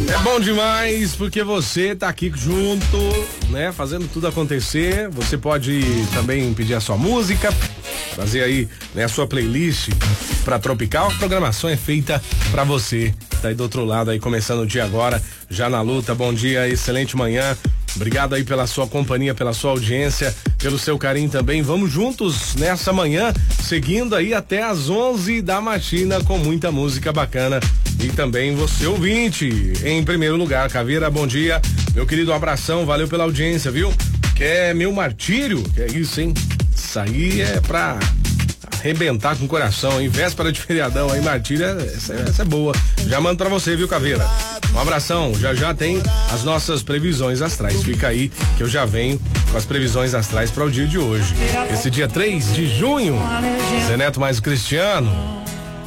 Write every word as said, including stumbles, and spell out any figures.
É bom demais porque você tá aqui junto, né? Fazendo tudo acontecer. Você pode também pedir a sua música, trazer aí, né, a sua playlist pra Tropical. A programação é feita pra você. Tá aí do outro lado aí, começando o dia agora, já na luta. Bom dia, excelente manhã. Obrigado aí pela sua companhia, pela sua audiência, pelo seu carinho também. Vamos juntos nessa manhã, seguindo aí até às onze da matina com muita música bacana. E também você ouvinte, em primeiro lugar, Caveira, bom dia. Meu querido, um abração, valeu pela audiência, viu? Que é meu martírio, que é isso, hein? Isso aí é pra arrebentar com o coração, hein? Véspera de feriadão aí, martírio, essa, essa é boa. Já mando pra você, viu, Caveira? Um abração, já já tem as nossas previsões astrais. Fica aí que eu já venho com as previsões astrais para o dia de hoje. Esse dia três de junho, Zé Neto mais o Cristiano.